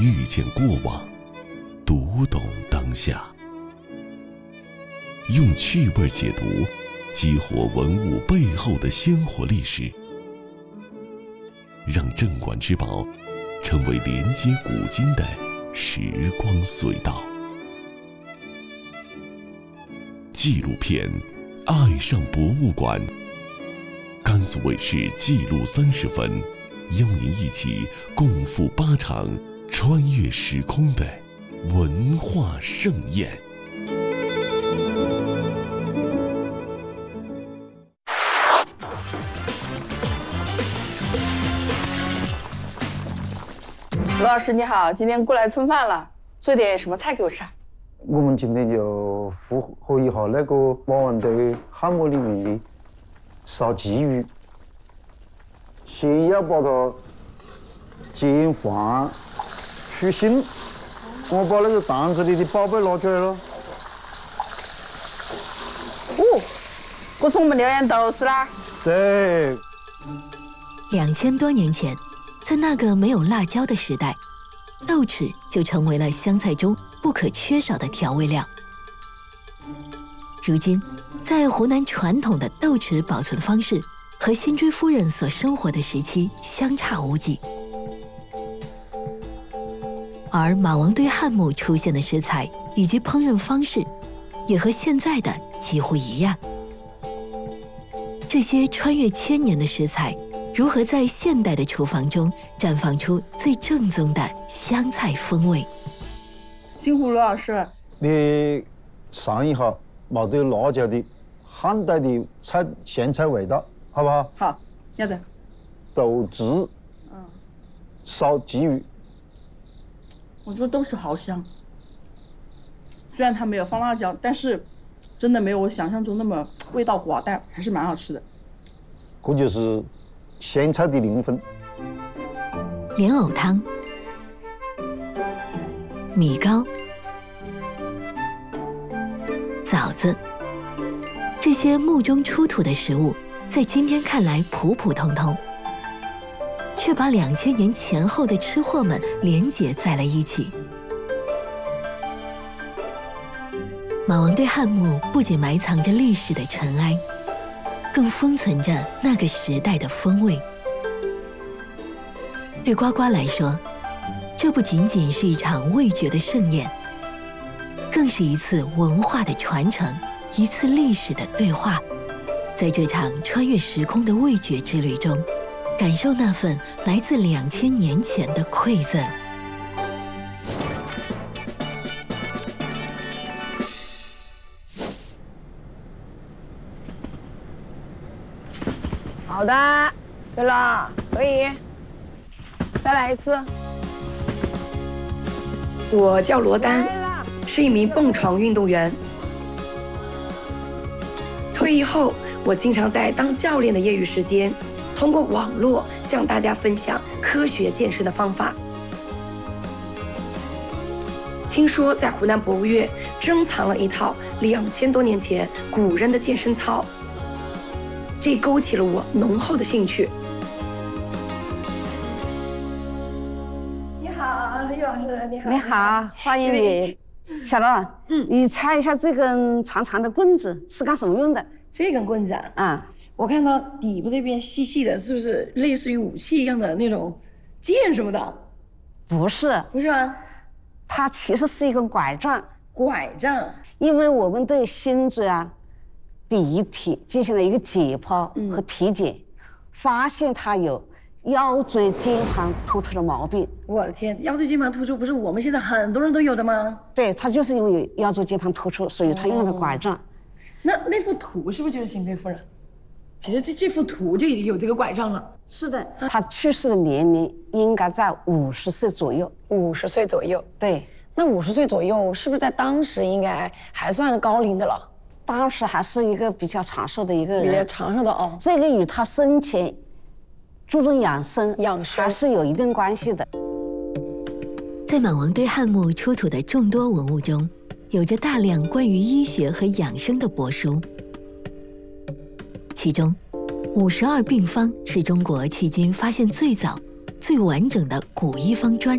遇见过往，读懂当下。用趣味解读，激活文物背后的鲜活历史，让镇馆之宝成为连接古今的时光隧道。纪录片《爱上博物馆》，甘肃卫视纪录30分，邀您一起共赴8场穿越时空的文化盛宴。 罗老师你好，今天过来蹭饭了，做点什么菜给我吃？ 我们今天就复活一下那个马王堆汉墓里面的烧鲫鱼，先要把它煎黄去腥。我把那个坛子里的宝贝拿出来了。 这是我们辽源豆豉啦。 对。 2000多年前，在那个没有辣椒的时代，豆豉就成为了湘菜中不可缺少的调味料。如今，在湖南传统的豆豉保存方式和新居夫人所生活的时期相差无几，而马王堆汉墓出现的食材以及烹饪方式，也和现在的几乎一样。这些穿越1000年的食材，如何在现代的厨房中绽放出最正宗的湘菜风味？ 辛苦罗老师。 你尝一下毛堆辣椒的汉代的咸菜味道，好不好？ 好，要的。 豆豉，烧鲫鱼。 我觉得豆豉好香，虽然它没有放辣椒，但是真的没有我想象中那么味道寡淡，还是蛮好吃的。 这就是咸菜的灵魂。 莲藕汤、米糕、枣子，这些墓中出土的食物，在今天看来普普通通，却把2000年前后的吃货们连结在了一起。马王堆汉墓不仅埋藏着历史的尘埃，更封存着那个时代的风味。对呱呱来说，这不仅仅是一场味觉的盛宴，更是一次文化的传承，一次历史的对话。在这场穿越时空的味觉之旅中，感受那份来自2000年前的馈赠。 好的，对了，可以。再来一次。 我叫罗丹，是一名蹦床运动员。退役后，我经常在当教练的业余时间，通过网络向大家分享科学健身的方法。听说在湖南博物院珍藏了一套2000多年前古人的健身操，这勾起了我浓厚的兴趣。 你好，于老师，你好。 你好，欢迎你。小罗，你猜一下这根长长的棍子是干什么用的？ 这根棍子啊，我看到底部这边细细的，是不是类似于武器一样的那种剑什么的？ 不是， 不是吗？ 它其实是一根拐杖。 拐杖， 因为我们对心椎第一体进行了一个解剖和体检，发现它有腰椎间盘突出的毛病。 我的天，腰椎间盘突出不是我们现在很多人都有的吗？ 对，它就是因为有腰椎间盘突出，所以它用了拐杖。 那幅图是不是就是邢贵夫人？其实这幅图就已经有这个拐杖了。 是的，她去世的年龄应该在50岁左右。 50岁左右， 对。 那50岁左右是不是在当时应该还算高龄的了？ 当时还是一个比较长寿的一个人， 比较长寿的哦。 这个与他生前注重养生还是有一定关系的。 在马王堆汉墓出土的众多文物中，有着大量关于医学和养生的帛书，其中52病方是中国迄今发现最早、最完整的古医方专